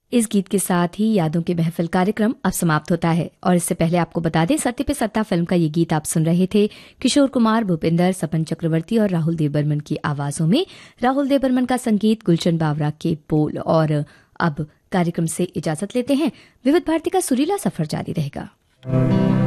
इस गीत के साथ ही यादों की महफिल कार्यक्रम अब समाप्त होता है और इससे पहले आपको बता दें, सत्य पे सत्ता फिल्म का ये गीत आप सुन रहे थे किशोर कुमार, भूपिंदर, सपन चक्रवर्ती और राहुल देवबर्मन की आवाजों में। राहुल देवबर्मन का संगीत, गुलशन बावरा के बोल। और अब कार्यक्रम से इजाजत लेते हैं। विविध भारती का सुरीला सफर जारी रहेगा।